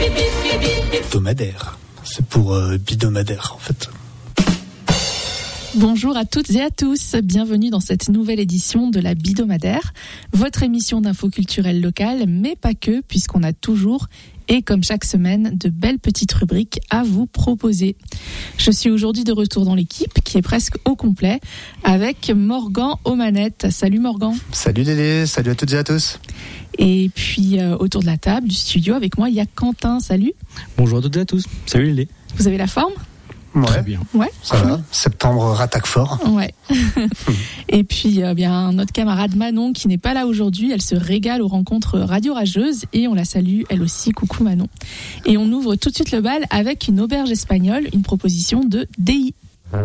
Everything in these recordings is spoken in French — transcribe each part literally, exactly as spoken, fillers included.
Hebdomadaire. C'est pour euh, bidomadaire en fait. Bonjour à toutes et à tous, bienvenue dans cette nouvelle édition de la Bidomadaire, votre émission d'info culturelle locale, mais pas que, puisqu'on a toujours, et comme chaque semaine, de belles petites rubriques à vous proposer. Je suis aujourd'hui de retour dans l'équipe, qui est presque au complet, avec Morgan aux manettes. Salut Morgan. Salut Dédé, salut à toutes et à tous. Et puis euh, autour de la table du studio, avec moi, il y a Quentin. Salut. Bonjour à toutes et à tous. Salut Lélé. Vous avez la forme ? Ouais, très bien. Ouais, ça va. Septembre rattaque fort. Ouais. Et puis, euh, bien, notre camarade Manon qui n'est pas là aujourd'hui, elle se régale aux rencontres Radio Rageuses et on la salue, elle aussi. Coucou Manon. Et on ouvre tout de suite le bal avec une auberge espagnole, une proposition de D I.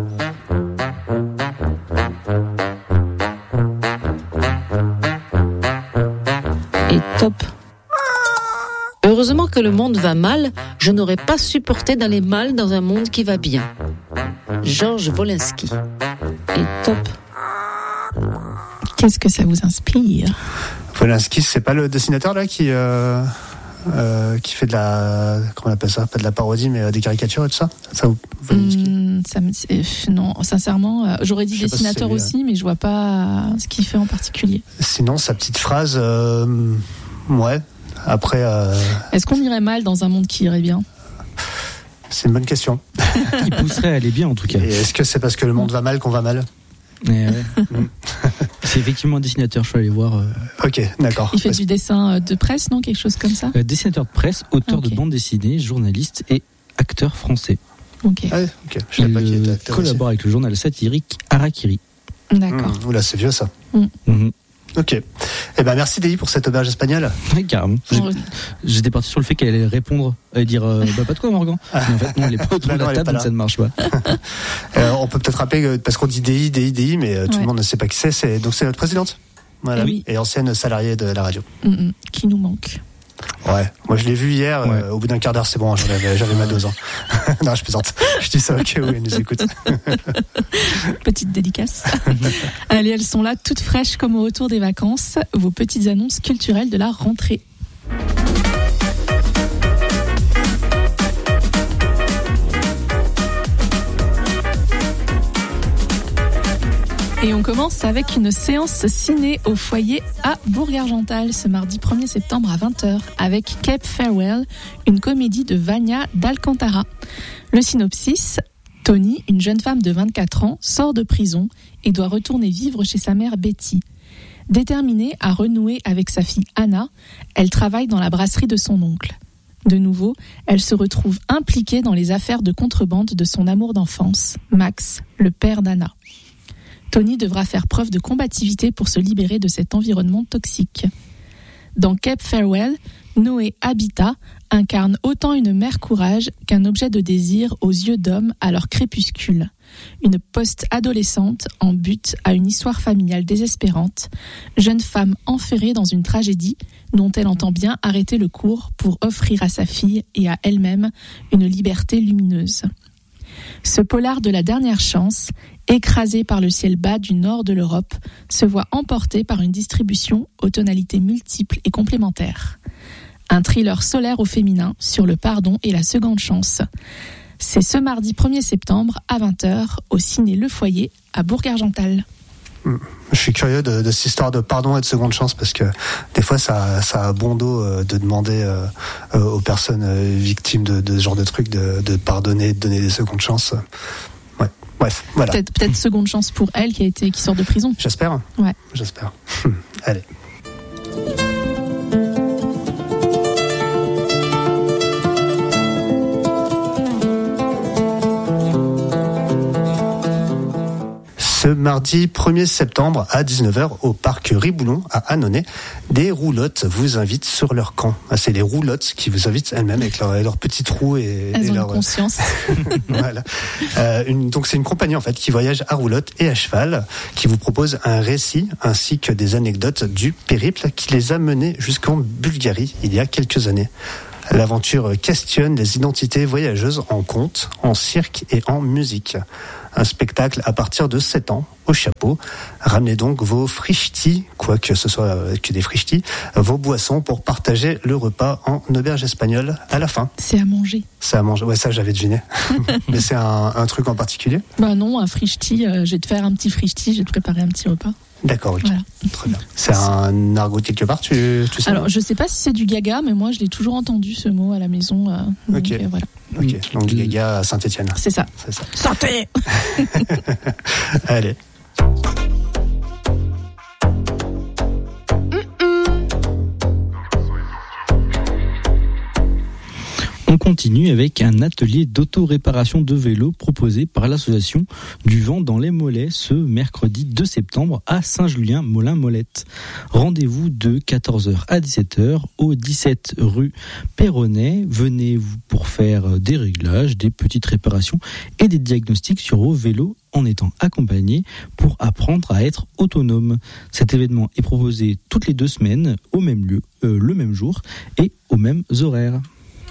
Et top. Heureusement que le monde va mal, je n'aurais pas supporté d'aller mal dans un monde qui va bien. Georges Wolinski. Et top. Qu'est-ce que ça vous inspire ? Wolinski, c'est pas le dessinateur là qui euh, euh, qui fait de la, comment on appelle ça, pas de la parodie mais euh, des caricatures et tout ça. Ça Wolinski. Mmh, ça me, non, sincèrement, euh, j'aurais dit dessinateur si aussi, lui, mais je vois pas ce qu'il fait en particulier. Sinon, sa petite phrase, euh, ouais. Après, euh... est-ce qu'on irait mal dans un monde qui irait bien ? C'est une bonne question. Qui pousserait à aller bien en tout cas. Et est-ce que c'est parce que le monde va mal qu'on va mal ? Eh ouais. C'est effectivement un dessinateur, je suis allé voir. Euh... Ok, d'accord. Il fait du dessin de presse, non ? Quelque chose comme ça ? euh, Dessinateur de presse, auteur okay. de bande dessinée, journaliste et acteur français. Ok. Ah, okay. Je savais il pas qu'il était acteur collabore aussi. avec le journal satirique Harakiri. D'accord. Mmh, oula, c'est vieux ça. Mmh. Mmh. Ok. Eh ben merci Déi pour cette auberge espagnole. Oui, carrément. Oh. J'étais parti sur le fait qu'elle allait répondre et dire euh, bah pas de quoi Morgan. Mais en fait non, elle est pas autour bah de non, la elle est table pas donc là. ça ne marche pas. euh, on peut peut-être rappeler que, parce qu'on dit Déi, Déi, Déi, mais euh, tout ouais. le monde ne sait pas qui c'est. C'est donc c'est notre présidente. Voilà. Et, oui. Et ancienne salariée de la radio. Mmh, qui nous manque. Ouais. Moi je l'ai vue hier. Ouais. Euh, au bout d'un quart d'heure c'est bon. J'avais, j'avais ma dose. Hein. Non, je plaisante. Je dis ça au cas où elle nous écoute. Petite dédicace. Allez, elles sont là, toutes fraîches comme au retour des vacances. Vos petites annonces culturelles de la rentrée. Et on commence avec une séance ciné au foyer à Bourg-Argental ce mardi premier septembre à vingt heures avec Cape Farewell, une comédie de Vania d'Alcantara. Le synopsis: Tony, une jeune femme de vingt-quatre ans, sort de prison et doit retourner vivre chez sa mère Betty. Déterminée à renouer avec sa fille Anna, elle travaille dans la brasserie de son oncle. De nouveau, elle se retrouve impliquée dans les affaires de contrebande de son amour d'enfance, Max, le père d'Anna. Tony devra faire preuve de combativité pour se libérer de cet environnement toxique. Dans Cape Farewell, Noé Habitat incarne autant une mère courage qu'un objet de désir aux yeux d'homme à leur crépuscule. Une post-adolescente en butte à une histoire familiale désespérante, jeune femme enferrée dans une tragédie dont elle entend bien arrêter le cours pour offrir à sa fille et à elle-même une liberté lumineuse. Ce polar de la dernière chance, écrasé par le ciel bas du nord de l'Europe, se voit emporté par une distribution aux tonalités multiples et complémentaires. Un thriller solaire au féminin sur le pardon et la seconde chance. C'est ce mardi premier septembre à vingt heures au ciné Le Foyer à Bourg-Argental. Je suis curieux de, de cette histoire de pardon et de seconde chance parce que des fois ça, ça a bon dos euh, de demander euh, euh, aux personnes euh, victimes de, de ce genre de trucs de, de pardonner, de donner des secondes chances. Ouais. Bref, voilà. Peut-être, peut-être seconde chance pour elle qui a été, qui sort de prison. J'espère. Ouais. J'espère. Allez. Ce mardi premier septembre à dix-neuf heures au parc Riboulon à Annonay, des roulottes vous invitent sur leur camp. Ah, c'est les roulottes qui vous invitent elles-mêmes avec leurs leur petites roues et, Elles et ont leur une conscience. voilà. Euh, une, donc c'est une compagnie en fait qui voyage à roulotte et à cheval, qui vous propose un récit ainsi que des anecdotes du périple qui les a menés jusqu'en Bulgarie il y a quelques années. L'aventure questionne les identités voyageuses en conte, en cirque et en musique. Un spectacle à partir de sept ans, au chapeau. Ramenez donc vos frichtis, quoi que ce soit que des frichtis, vos boissons pour partager le repas en auberge espagnole à la fin. C'est à manger. C'est à manger, ouais, ça j'avais deviné. Mais c'est un, un truc en particulier? Bah non, un frichti, euh, je vais te faire un petit frichti, je vais te préparer un petit repas. D'accord, ok. Voilà. Très bien. C'est un argot quelque part, tu, tu sais? Alors, je sais pas si c'est du gaga, mais moi, je l'ai toujours entendu, ce mot, à la maison. Euh, donc, ok. Euh, voilà. Ok, donc du gaga à Saint-Étienne. C'est ça. C'est ça. Santé. Allez. On continue avec un atelier d'auto-réparation de vélo proposé par l'association du Vent dans les Mollets ce mercredi deux septembre à Saint-Julien-Molin-Molette. Rendez-vous de quatorze heures à dix-sept heures au dix-sept rue Perronnet. Venez pour faire des réglages, des petites réparations et des diagnostics sur vos vélos en étant accompagné pour apprendre à être autonome. Cet événement est proposé toutes les deux semaines au même lieu, euh, le même jour et aux mêmes horaires.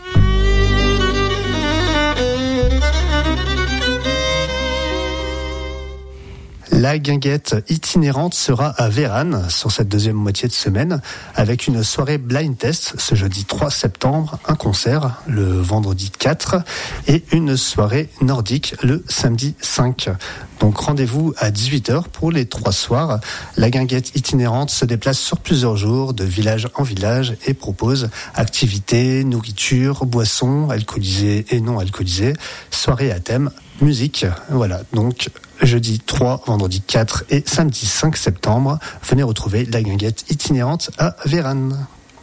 La guinguette itinérante sera à Vérane sur cette deuxième moitié de semaine avec une soirée blind test ce jeudi trois septembre, un concert le vendredi quatre et une soirée nordique le samedi cinq. Donc rendez-vous à dix-huit heures pour les trois soirs. La guinguette itinérante se déplace sur plusieurs jours de village en village et propose activités, nourriture, boissons, alcoolisées et non alcoolisées, soirée à thème, musique. Voilà, donc jeudi trois, vendredi quatre et samedi cinq septembre, venez retrouver la guinguette itinérante à Vérane.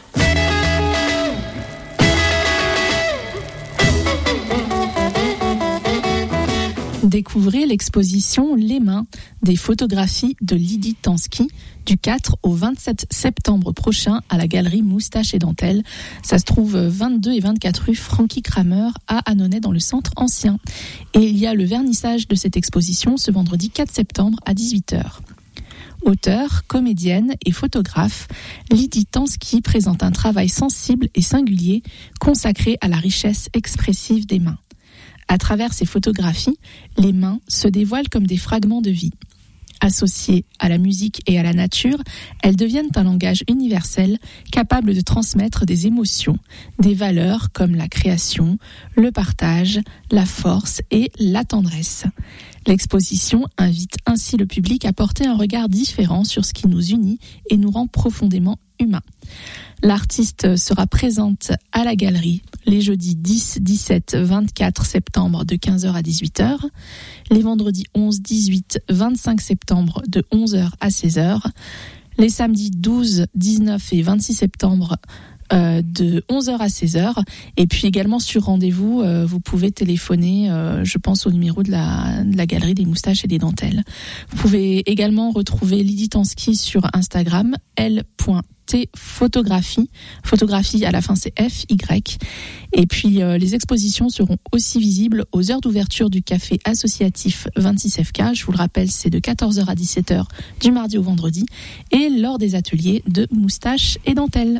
Découvrez l'exposition Les Mains, des photographies de Lydie Tansky du quatre au vingt-sept septembre prochain à la galerie Moustache et Dentelle. Ça se trouve vingt-deux et vingt-quatre rue Francky Kramer à Annonay dans le centre ancien. Et il y a le vernissage de cette exposition ce vendredi quatre septembre à dix-huit heures. Auteure, comédienne et photographe, Lydie Tansky présente un travail sensible et singulier consacré à la richesse expressive des mains. À travers ces photographies, les mains se dévoilent comme des fragments de vie. Associées à la musique et à la nature, elles deviennent un langage universel capable de transmettre des émotions, des valeurs comme la création, le partage, la force et la tendresse. L'exposition invite ainsi le public à porter un regard différent sur ce qui nous unit et nous rend profondément humains. L'artiste sera présente à la galerie les jeudis dix, dix-sept, vingt-quatre septembre de quinze heures à dix-huit heures, les vendredis onze, dix-huit, vingt-cinq septembre de onze heures à seize heures, les samedis douze, dix-neuf et vingt-six septembre euh, de onze heures à seize heures, et puis également sur rendez-vous, euh, vous pouvez téléphoner, euh, je pense au numéro de la, de la galerie des Moustaches et des Dentelles. Vous pouvez également retrouver Lydie Tansky sur Instagram, l point t photographie, photographie à la fin c'est F Y, et puis euh, les expositions seront aussi visibles aux heures d'ouverture du café associatif vingt-six F K, je vous le rappelle c'est de quatorze heures à dix-sept heures du mardi au vendredi, et lors des ateliers de Moustaches et Dentelles.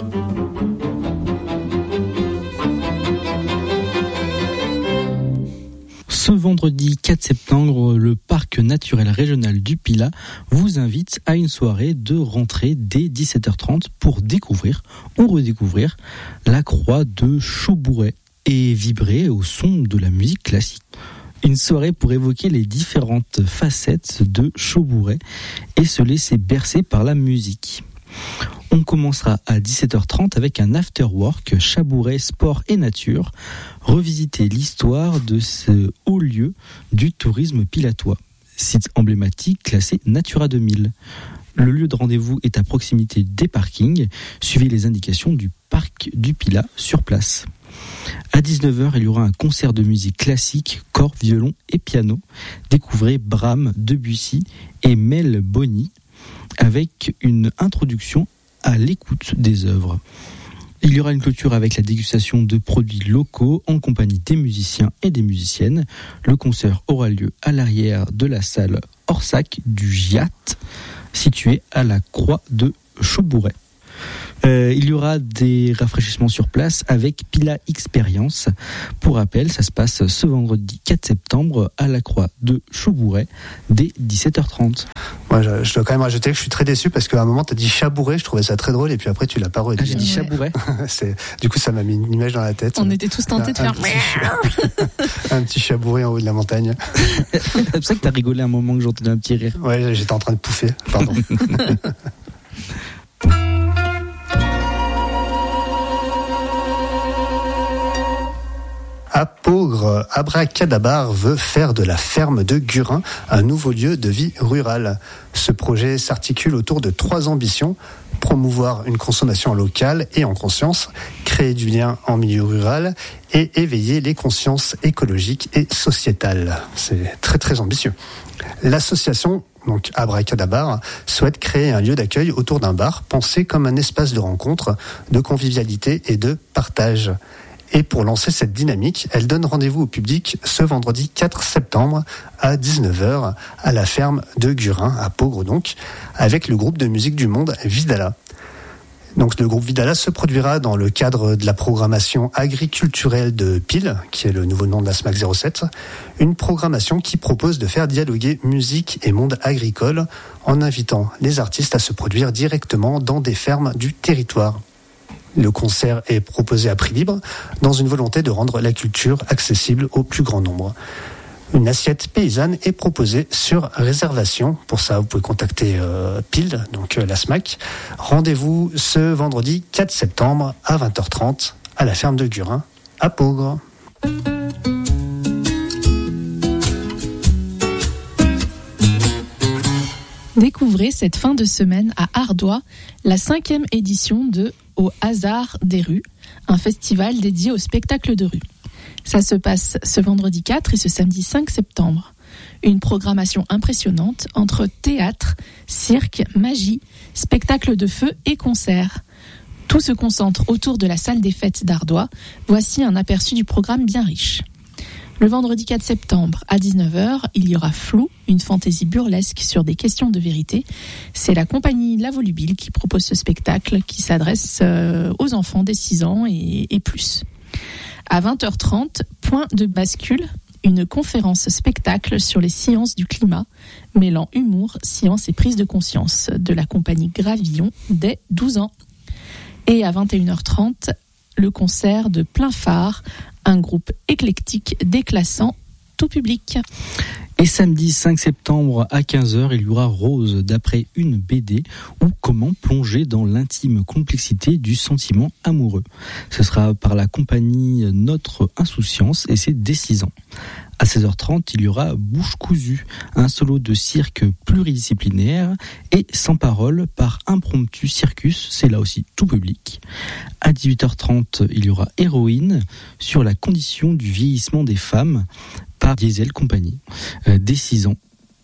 Ce vendredi quatre septembre, le parc naturel régional du Pilat vous invite à une soirée de rentrée dès dix-sept heures trente pour découvrir ou redécouvrir la croix de Chaubouret et vibrer au son de la musique classique. Une soirée pour évoquer les différentes facettes de Chaubouret et se laisser bercer par la musique. On commencera à dix-sept heures trente avec un after-work Chaubouret sport et nature, revisiter l'histoire de ce haut lieu du tourisme pilatois, site emblématique classé Natura deux mille. Le lieu de rendez-vous est à proximité des parkings, suivez les indications du parc du Pilat sur place. À dix-neuf heures, il y aura un concert de musique classique, cor, violon et piano. Découvrez Brahms, Debussy et Mel Bonny avec une introduction à l'écoute des œuvres. Il y aura une clôture avec la dégustation de produits locaux en compagnie des musiciens et des musiciennes. Le concert aura lieu à l'arrière de la salle Orsac du Giat, située à la Croix de Chaubouret. Euh, il y aura des rafraîchissements sur place avec Pila Experience. Pour rappel, ça se passe ce vendredi quatre septembre à la Croix de Chaubouret dès dix-sept heures trente. Moi, je, je dois quand même rajouter que je suis très déçu parce qu'à un moment, tu as dit Chabouret, je trouvais ça très drôle, et puis après, tu l'as pas redit. Ah, j'ai dit Ouais. Chabouret. C'est, du coup, ça m'a mis une image dans la tête. On était tous tentés de faire. Un petit, un petit Chabouret en haut de la montagne. C'est pour ça que t'as rigolé un moment que j'entendais un petit rire. Ouais, j'étais en train de pouffer, pardon. À Peaugres, Abracadabar veut faire de la ferme de Gurin un nouveau lieu de vie rurale. Ce projet s'articule autour de trois ambitions: promouvoir une consommation locale et en conscience, créer du lien en milieu rural et éveiller les consciences écologiques et sociétales. C'est très très ambitieux. L'association, donc Abracadabar, souhaite créer un lieu d'accueil autour d'un bar pensé comme un espace de rencontre, de convivialité et de partage. Et pour lancer cette dynamique, elle donne rendez-vous au public ce vendredi quatre septembre à dix-neuf heures à la ferme de Gurin, à Peaugres donc, avec le groupe de musique du monde Vidala. Donc le groupe Vidala se produira dans le cadre de la programmation agriculturelle de Pile, qui est le nouveau nom de la SMAC zéro sept, une programmation qui propose de faire dialoguer musique et monde agricole en invitant les artistes à se produire directement dans des fermes du territoire. Le concert est proposé à prix libre dans une volonté de rendre la culture accessible au plus grand nombre. Une assiette paysanne est proposée sur réservation. Pour ça, vous pouvez contacter euh, Pile, donc euh, la SMAC. Rendez-vous ce vendredi quatre septembre à vingt heures trente à la ferme de Gurin, à Peaugres. Découvrez cette fin de semaine à Ardoix la cinquième édition de Au hasard des rues, un festival dédié au spectacle de rue. Ça se passe ce vendredi quatre et ce samedi cinq septembre. Une programmation impressionnante entre théâtre, cirque, magie, spectacle de feu et concerts. Tout se concentre autour de la salle des fêtes d'Ardoix. Voici un aperçu du programme bien riche. Le vendredi quatre septembre à dix-neuf heures, il y aura Flou, une fantaisie burlesque sur des questions de vérité. C'est la compagnie La Volubile qui propose ce spectacle qui s'adresse aux enfants dès six ans et, et plus. À vingt heures trente, point de bascule, une conférence spectacle sur les sciences du climat, mêlant humour, science et prise de conscience, de la compagnie Gravillon dès douze ans. Et à vingt et une heures trente, le concert de Plein Phare, un groupe éclectique déclassant tout public. Et samedi cinq septembre à quinze heures, il y aura Rose d'après une B D ou comment plonger dans l'intime complexité du sentiment amoureux. Ce sera par la compagnie Notre Insouciance et c'est dès six ans. À seize heures trente, il y aura Bouche cousue, un solo de cirque pluridisciplinaire et sans parole par Impromptu Circus, c'est là aussi tout public. À dix-huit heures trente, il y aura Héroïne sur la condition du vieillissement des femmes par Diesel Compagnie, euh, dès six ans.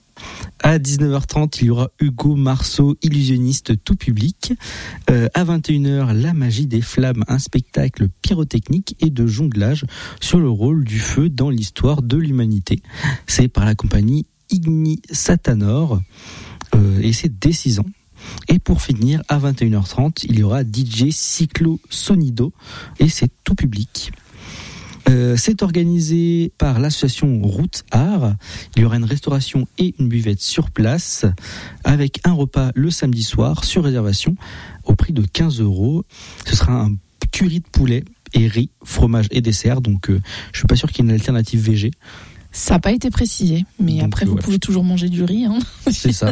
À dix-neuf heures trente, il y aura Hugo Marceau, illusionniste tout public. Euh, à vingt et une heures, La magie des flammes, un spectacle pyrotechnique et de jonglage sur le rôle du feu dans l'histoire de l'humanité. C'est par la compagnie Igni Satanor euh, et c'est dès six ans. Et pour finir, à vingt et une heures trente, il y aura D J Cyclo Sonido et c'est tout public. Euh, c'est organisé par l'association Route Art. Il y aura une restauration et une buvette sur place avec un repas le samedi soir sur réservation au prix de quinze euros. Ce sera un curry de poulet et riz, fromage et dessert. Donc euh, je suis pas sûr qu'il y ait une alternative végé. Ça n'a pas été précisé, mais donc, après euh, vous voilà. pouvez toujours manger du riz. Hein. C'est ça.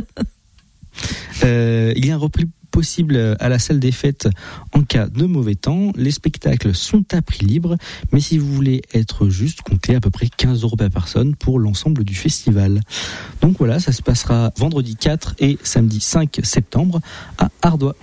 Euh, il y a un repris possible à la salle des fêtes en cas de mauvais temps. Les spectacles sont à prix libre, mais si vous voulez être juste, comptez à peu près quinze euros par personne pour l'ensemble du festival. Donc voilà, ça se passera vendredi quatre et samedi cinq septembre à Ardoix.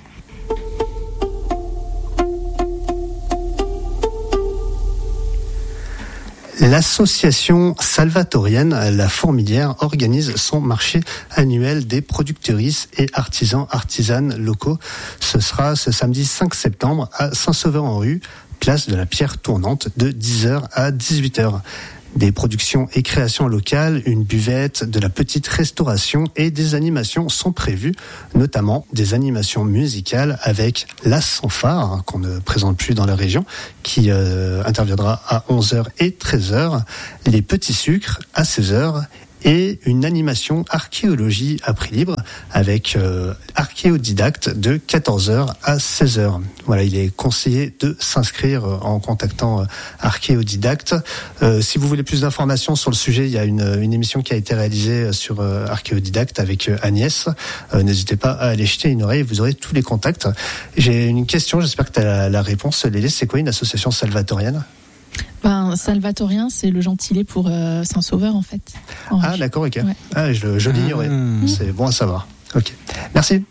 L'association salvatorienne La Fourmilière organise son marché annuel des productrices et artisans artisanes locaux. Ce sera ce samedi cinq septembre à Saint-Sauveur-en-Rue, place de la Pierre Tournante, de dix heures à dix-huit heures. Des productions et créations locales, une buvette, de la petite restauration et des animations sont prévues, notamment des animations musicales avec la Fanfare, qu'on ne présente plus dans la région, qui euh, interviendra à onze heures et treize heures, les Petits Sucres à seize heures, et une animation archéologie à prix libre avec euh, archéodidacte de quatorze heures à seize heures. Voilà, il est conseillé de s'inscrire en contactant euh, archéodidacte. Euh, si vous voulez plus d'informations sur le sujet, il y a une, une émission qui a été réalisée sur euh, archéodidacte avec euh, Agnès. Euh, n'hésitez pas à aller jeter une oreille, vous aurez tous les contacts. J'ai une question, j'espère que tu as la, la réponse. Lélie, c'est quoi une association salvatorienne ? Ben, salvatorien, c'est le gentilé pour euh, Saint-Sauveur, en fait. En ah, Rage. d'accord, ok. Ouais. Ah, je, je l'ignorais. Mmh. C'est bon à savoir. Ok. Merci.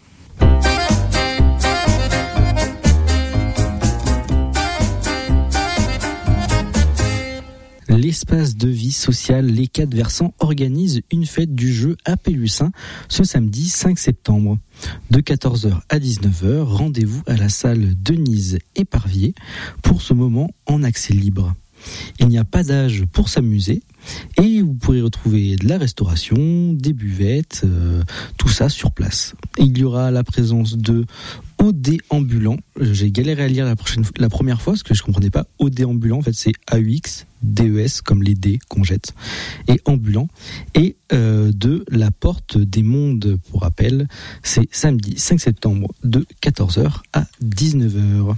L'espace de vie sociale Les Quatre Versants organise une fête du jeu à Pélussin ce samedi cinq septembre. De quatorze heures à dix-neuf heures, rendez-vous à la salle Denise Éparvier pour ce moment en accès libre. Il n'y a pas d'âge pour s'amuser et vous pourrez retrouver de la restauration, des buvettes, euh, tout ça sur place. Il y aura la présence de O D ambulant. J'ai galéré à lire la, prochaine, la première fois parce que je ne comprenais pas. O D ambulant, en fait c'est A U X, D E S comme les dés qu'on jette, et ambulant. Et euh, de la Porte des Mondes, pour rappel, c'est samedi cinq septembre de quatorze heures à dix-neuf heures.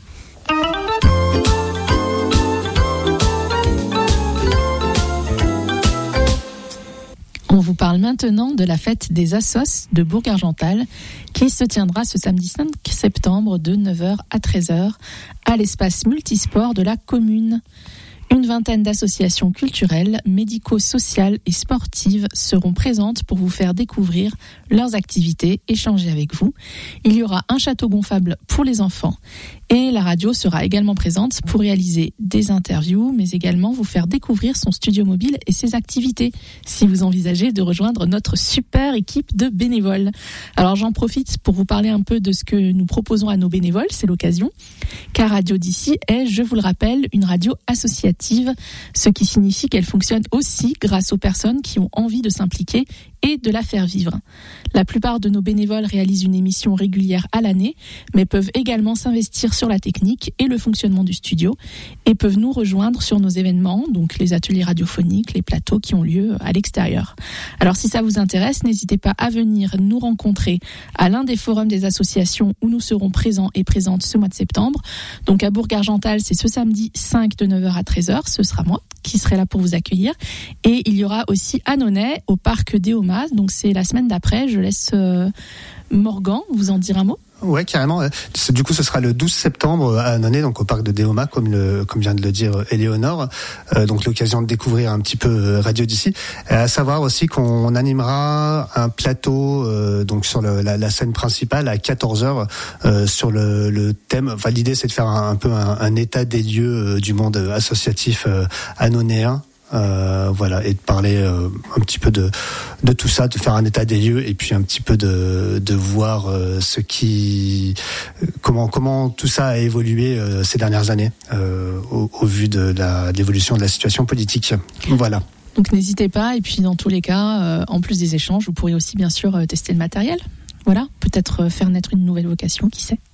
On vous parle maintenant de la fête des Assos de Bourg-Argental qui se tiendra ce samedi cinq septembre de neuf heures à treize heures à l'espace multisport de la commune. Une vingtaine d'associations culturelles, médico-sociales et sportives seront présentes pour vous faire découvrir leurs activités, échanger avec vous. Il y aura un château gonflable pour les enfants et la radio sera également présente pour réaliser des interviews, mais également vous faire découvrir son studio mobile et ses activités, si vous envisagez de rejoindre notre super équipe de bénévoles. Alors j'en profite pour vous parler un peu de ce que nous proposons à nos bénévoles, c'est l'occasion, car Radio d'ici est, je vous le rappelle, une radio associative, ce qui signifie qu'elle fonctionne aussi grâce aux personnes qui ont envie de s'impliquer et de la faire vivre. La plupart de nos bénévoles réalisent une émission régulière à l'année, mais peuvent également s'investir sur la technique et le fonctionnement du studio et peuvent nous rejoindre sur nos événements, donc les ateliers radiophoniques, les plateaux qui ont lieu à l'extérieur. Alors si ça vous intéresse, n'hésitez pas à venir nous rencontrer à l'un des forums des associations où nous serons présents et présentes ce mois de septembre. Donc à Bourg-Argental, c'est ce samedi cinq de neuf heures à treize heures, ce sera moi qui serai là pour vous accueillir. Et il y aura aussi à Nonay, au parc Déoma, donc c'est la semaine d'après. Je laisse euh, Morgan vous en dire un mot. Ouais, carrément. Du coup, ce sera le douze septembre à Nonay, donc au parc de Déoma, comme le, comme vient de le dire Éléonore. Euh, donc l'occasion de découvrir un petit peu Radio d'ici. À savoir aussi qu'on animera un plateau, euh, donc sur le, la, la scène principale à quatorze heures euh, sur le, le thème. Enfin, l'idée, c'est de faire un, un peu un, un état des lieux du monde associatif euh, anonéen. Euh, voilà, et de parler euh, un petit peu de de tout ça, de faire un état des lieux et puis un petit peu de de voir euh, ce qui comment comment tout ça a évolué euh, ces dernières années euh, au, au vu de, la, de l'évolution de la situation politique. Voilà. Donc n'hésitez pas, et puis dans tous les cas, euh, en plus des échanges, vous pourrez aussi bien sûr euh, tester le matériel. Voilà, peut-être euh, faire naître une nouvelle vocation, qui sait.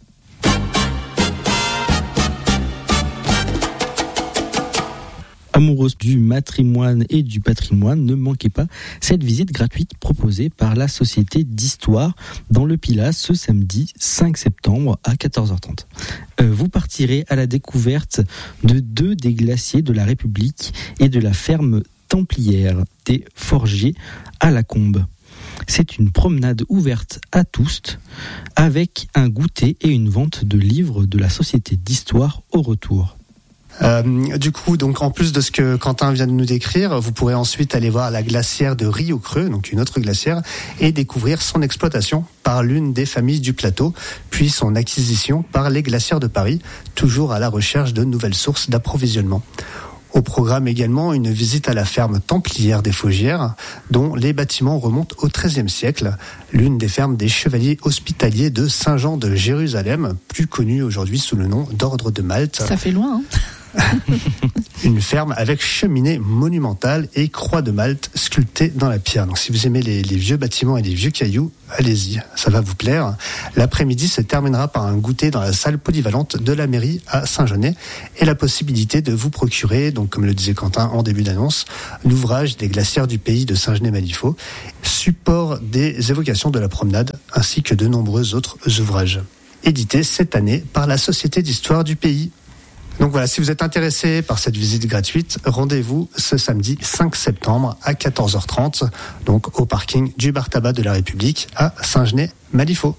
Amoureuse du matrimoine et du patrimoine, ne manquez pas cette visite gratuite proposée par la Société d'Histoire dans le Pilat ce samedi cinq septembre à quatorze heures trente. Euh, vous partirez à la découverte de deux des glaciers de la République et de la ferme templière des Forgiers à la Combe. C'est une promenade ouverte à tous, avec un goûter et une vente de livres de la Société d'Histoire au retour. Euh, du coup, donc en plus de ce que Quentin vient de nous décrire, vous pourrez ensuite aller voir la glacière de Rio Creux, donc une autre glacière, et découvrir son exploitation par l'une des familles du plateau, puis son acquisition par les glacières de Paris, toujours à la recherche de nouvelles sources d'approvisionnement. Au programme également une visite à la ferme templière des Faugières, dont les bâtiments remontent au treizième siècle, l'une des fermes des chevaliers hospitaliers de Saint-Jean de Jérusalem, plus connue aujourd'hui sous le nom d'Ordre de Malte. Ça fait loin, hein. Une ferme avec cheminée monumentale et croix de Malte sculptée dans la pierre. Donc si vous aimez les, les vieux bâtiments et les vieux cailloux, allez-y, ça va vous plaire. L'après-midi se terminera par un goûter dans la salle polyvalente de la mairie à Saint-Genès et la possibilité de vous procurer, donc comme le disait Quentin en début d'annonce, l'ouvrage des glacières du pays de Saint-Genès-Malifaux, support des évocations de la promenade ainsi que de nombreux autres ouvrages, édités cette année par la Société d'histoire du pays. Donc voilà, si vous êtes intéressé par cette visite gratuite, rendez-vous ce samedi cinq septembre à quatorze heures trente, donc au parking du bar tabac de la République à Saint-Genès-Malifaux.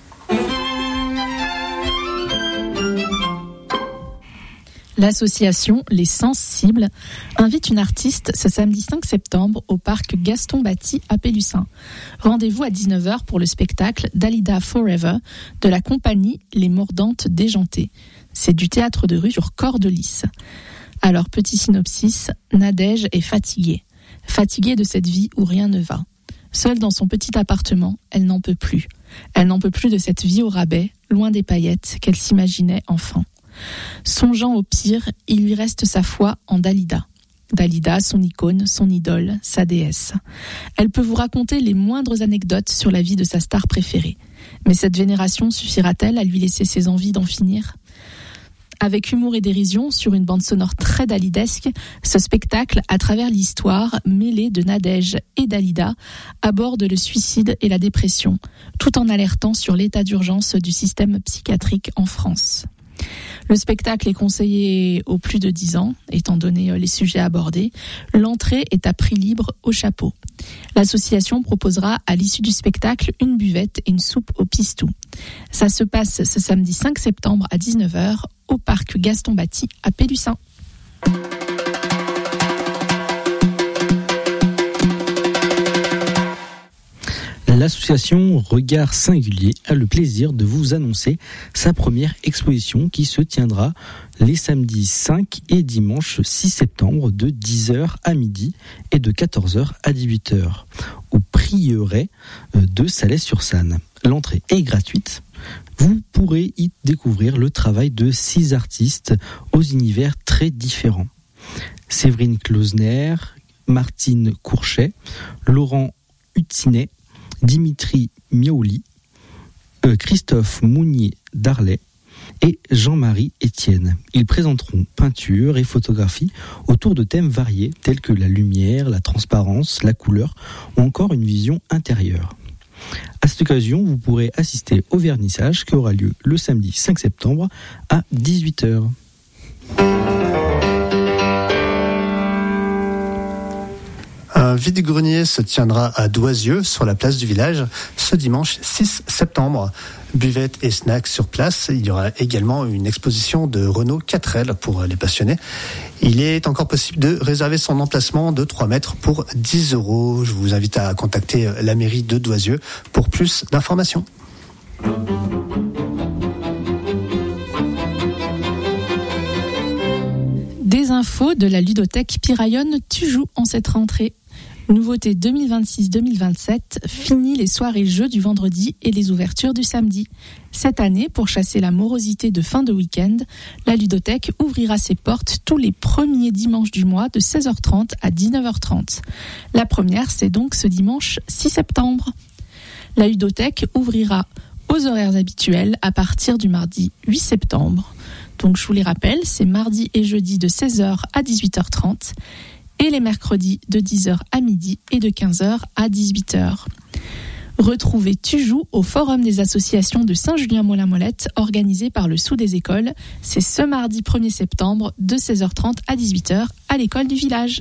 L'association Les Sensibles invite une artiste ce samedi cinq septembre au parc Gaston Batty à Pélussin. Rendez-vous à dix-neuf heures pour le spectacle Dalida Forever de la compagnie Les Mordantes Déjantées. C'est du théâtre de rue sur corde lisse. Alors, petit synopsis, Nadège est fatiguée. Fatiguée de cette vie où rien ne va. Seule dans son petit appartement, elle n'en peut plus. Elle n'en peut plus de cette vie au rabais, loin des paillettes qu'elle s'imaginait enfant. Songeant au pire, il lui reste sa foi en Dalida. Dalida, son icône, son idole, sa déesse. Elle peut vous raconter les moindres anecdotes sur la vie de sa star préférée. Mais cette vénération suffira-t-elle à lui laisser ses envies d'en finir ? Avec humour et dérision, sur une bande sonore très dalidesque, ce spectacle, à travers l'histoire mêlée de Nadège et Dalida, aborde le suicide et la dépression, tout en alertant sur l'état d'urgence du système psychiatrique en France. Le spectacle est conseillé aux plus de dix ans, étant donné les sujets abordés. L'entrée est à prix libre au chapeau. L'association proposera à l'issue du spectacle une buvette et une soupe au pistou. Ça se passe ce samedi cinq septembre à dix-neuf heures au parc Gaston Batty à Pélussin. L'association Regard Singulier a le plaisir de vous annoncer sa première exposition qui se tiendra les samedis cinq et dimanche six septembre de dix heures à midi et de quatorze heures à dix-huit heures au Prieuré de Salais-sur-Sanne. L'entrée est gratuite. Vous pourrez y découvrir le travail de six artistes aux univers très différents. Séverine Klausner, Martine Courchet, Laurent Hutinet, Dimitri Miaouli, euh, Christophe Mounier-Darlet et Jean-Marie Etienne. Ils présenteront peinture et photographie autour de thèmes variés tels que la lumière, la transparence, la couleur ou encore une vision intérieure. À cette occasion, vous pourrez assister au vernissage qui aura lieu le samedi cinq septembre à dix-huit heures. Un vide-grenier se tiendra à Doisieux, sur la place du village, ce dimanche six septembre. Buvette et snacks sur place. Il y aura également une exposition de Renault quatre L pour les passionnés. Il est encore possible de réserver son emplacement de trois mètres pour dix euros. Je vous invite à contacter la mairie de Doisieux pour plus d'informations. Des infos de la ludothèque Piraillonne Tujou en cette rentrée. Nouveauté deux mille vingt-six deux mille vingt-sept, fini les soirées jeux du vendredi et les ouvertures du samedi. Cette année, pour chasser la morosité de fin de week-end, la ludothèque ouvrira ses portes tous les premiers dimanches du mois de seize heures trente à dix-neuf heures trente. La première, c'est donc ce dimanche six septembre. La ludothèque ouvrira aux horaires habituels à partir du mardi huit septembre. Donc je vous les rappelle, c'est mardi et jeudi de seize heures à dix-huit heures trente et les mercredis de dix heures à midi et de quinze heures à dix-huit heures. Retrouvez Tujou au Forum des associations de Saint-Julien-Molin-Molette organisé par le Sous des Écoles. C'est ce mardi premier septembre de seize heures trente à dix-huit heures à l'école du village.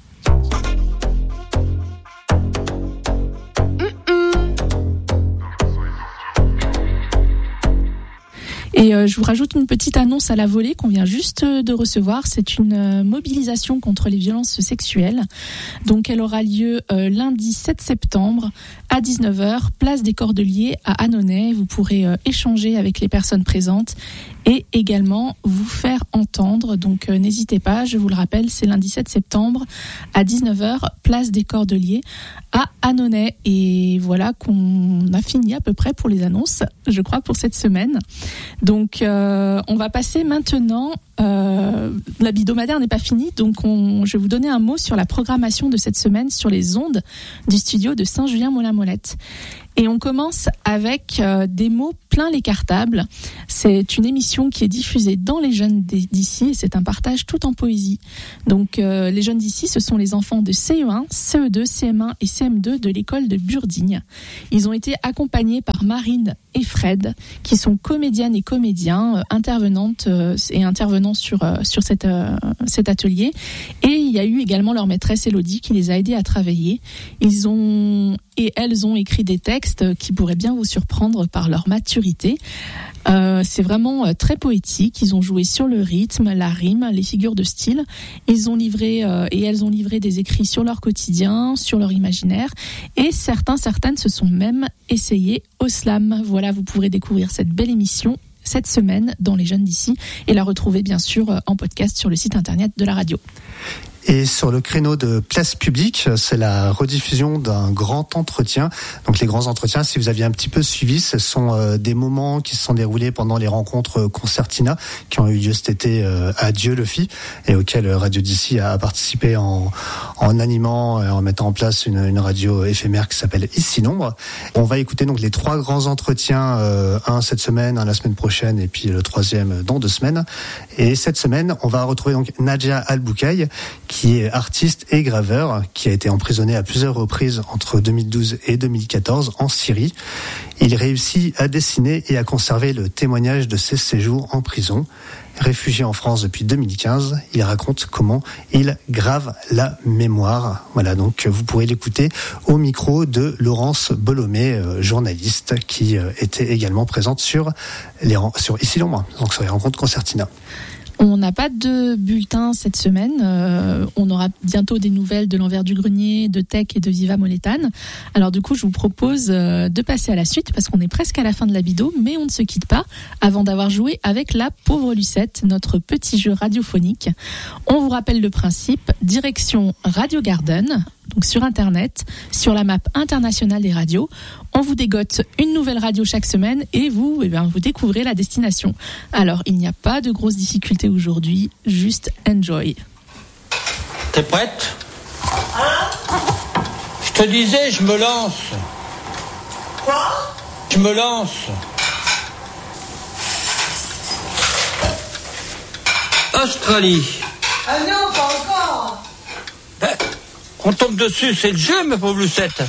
Et euh, je vous rajoute une petite annonce à la volée qu'on vient juste de recevoir. C'est une euh, mobilisation contre les violences sexuelles. Donc elle aura lieu euh, lundi sept septembre à dix-neuf heures, place des Cordeliers à Annonay. Vous pourrez euh, échanger avec les personnes présentes et également vous faire entendre. Donc euh, n'hésitez pas, je vous le rappelle, c'est lundi sept septembre à dix-neuf heures, place des Cordeliers à Annonay. Et voilà qu'on a fini à peu près pour les annonces, je crois, pour cette semaine. Donc euh, on va passer maintenant, euh, la hebdomadaire n'est pas finie, donc on, je vais vous donner un mot sur la programmation de cette semaine sur les ondes du studio de Saint-Julien-Molin-Molette. Et on commence avec euh, des mots plein les cartables. C'est une émission qui est diffusée dans les jeunes d'ici et c'est un partage tout en poésie. Donc euh, les jeunes d'ici, ce sont les enfants de C E un, C E deux, C M un et C M deux de l'école de Burdigne. Ils ont été accompagnés par Marine et Fred, qui sont comédiennes et comédiens, euh, intervenantes euh, et intervenants sur euh, sur cette, euh, cet atelier. Et il y a eu également leur maîtresse Elodie qui les a aidés à travailler. Ils ont et elles ont écrit des textes qui pourraient bien vous surprendre par leur maturité. Euh, c'est vraiment euh, très poétique. Ils ont joué sur le rythme, la rime, les figures de style. Ils ont livré euh, et elles ont livré des écrits sur leur quotidien, sur leur imaginaire. Et certains, certaines se sont même essayés au slam. Voilà, vous pourrez découvrir cette belle émission cette semaine dans Les Jeunes d'ici et la retrouver bien sûr en podcast sur le site internet de la radio. Et sur le créneau de place publique, c'est la rediffusion d'un grand entretien. Donc les grands entretiens, si vous aviez un petit peu suivi, ce sont euh, des moments qui se sont déroulés pendant les rencontres Concertina qui ont eu lieu cet été euh, à Dieu-le-Fit et auxquelles Radio d'ici a participé en, en animant et en mettant en place une, une radio éphémère qui s'appelle Ici Nombre. On va écouter donc les trois grands entretiens, euh, un cette semaine, un la semaine prochaine et puis le troisième dans deux semaines. Et cette semaine, on va retrouver donc Nadia Al-Boukaï, qui est artiste et graveur, qui a été emprisonné à plusieurs reprises entre deux mille douze et deux mille quatorze en Syrie. Il réussit à dessiner et à conserver le témoignage de ses séjours en prison. Réfugié en France depuis deux mille quinze, il raconte comment il grave la mémoire. Voilà, donc vous pourrez l'écouter au micro de Laurence Bolomé, journaliste, qui était également présente sur, les, sur Ici Nombre, donc sur les rencontres Concertina. On n'a pas de bulletin cette semaine. Euh, on aura bientôt des nouvelles de l'Envers du Grenier, de Tech et de Viva Molétane. Alors du coup, je vous propose euh, de passer à la suite parce qu'on est presque à la fin de la bido, mais on ne se quitte pas avant d'avoir joué avec La Pauvre Lucette, notre petit jeu radiophonique. On vous rappelle le principe, direction Radio Garden, donc sur Internet, sur la map internationale des radios. On vous dégote une nouvelle radio chaque semaine et vous, eh bien, vous découvrez la destination. Alors, il n'y a pas de grosses difficultés aujourd'hui, juste enjoy. T'es prête ? Hein ? Je te disais, je me lance. Quoi ? Je me lance. Australie. Ah non, pas encore. Ben, on tombe dessus, c'est le jeu, ma pauvre Lucette.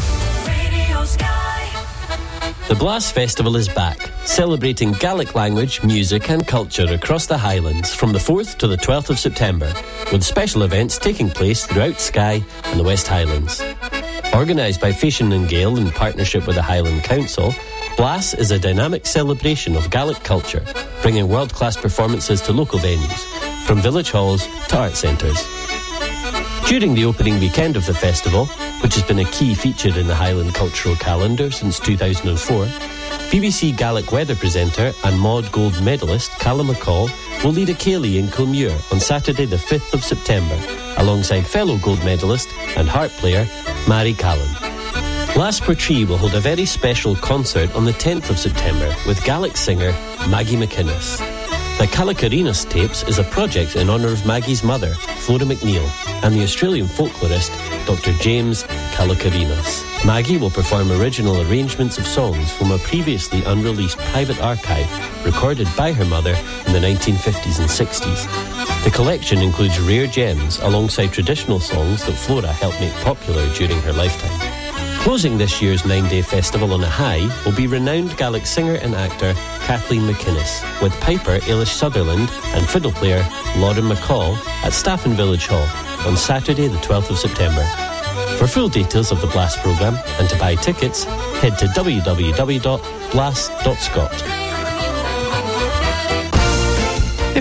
The Blas Festival is back, celebrating Gaelic language, music and culture across the Highlands from the fourth to the twelfth of September, with special events taking place throughout Skye and the West Highlands. Organised by Fashion and Gale in partnership with the Highland Council, Blas is a dynamic celebration of Gaelic culture, bringing world-class performances to local venues, from village halls to art centres. During the opening weekend of the festival, which has been a key feature in the Highland cultural calendar since two thousand four, B B C Gaelic weather presenter and Maud Gold medalist Callum McCall will lead a céilí in Culmuir on Saturday the fifth of September, alongside fellow gold medalist and harp player Mary Callan. Blas Portree will hold a very special concert on the tenth of September with Gaelic singer Maggie McInnes. The Calacarinas Tapes is a project in honour of Maggie's mother, Flora McNeil, and the Australian folklorist, Doctor James Calacarinas. Maggie will perform original arrangements of songs from a previously unreleased private archive recorded by her mother in the nineteen fifties and sixties. The collection includes rare gems alongside traditional songs that Flora helped make popular during her lifetime. Closing this year's nine-day festival on a high will be renowned Gaelic singer and actor Kathleen McInnes, with piper Ailish Sutherland and fiddle player Lauren McCall at Staffin Village Hall on Saturday the twelfth of September. For full details of the Blas programme and to buy tickets, head to w w w dot blas dot scot. If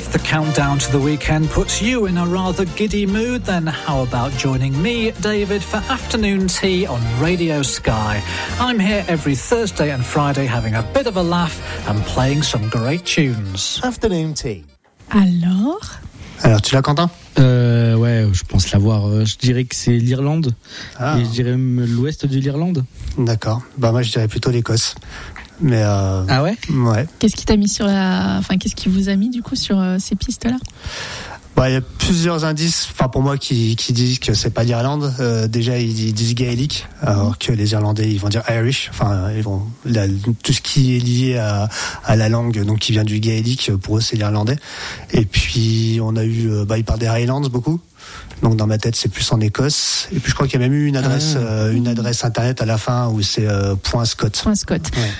If the countdown to the weekend puts you in a rather giddy mood, then how about joining me, David, for afternoon tea on Radio Sky? I'm here every Thursday and Friday having a bit of a laugh and playing some great tunes. Afternoon tea. Alors Alors, tu l'as, Quentin ? Euh, ouais, je pense l'avoir. Euh, Je dirais que c'est l'Irlande. Ah. Et je dirais même l'ouest de l'Irlande. D'accord. Bah, moi, je dirais plutôt l'Écosse. Mais euh, Ah ouais ? ouais. Qu'est-ce qui t'a mis sur la... Enfin, qu'est-ce qui vous a mis du coup sur euh, ces pistes-là ? Bah, il y a plusieurs indices, enfin pour moi, qui, qui disent que c'est pas l'Irlande. Euh, déjà, ils disent gaélique, alors que les Irlandais, ils vont dire Irish. Enfin, ils vont la, tout ce qui est lié à, à la langue, donc qui vient du gaélique, pour eux, c'est l'Irlandais. Et puis, on a eu, bah, ils parlent des Highlands beaucoup. Donc dans ma tête, c'est plus en Écosse. Et puis je crois qu'il y a même eu une adresse, ah. euh, une adresse internet à la fin où c'est euh, point Scott. Point Scott. Ouais.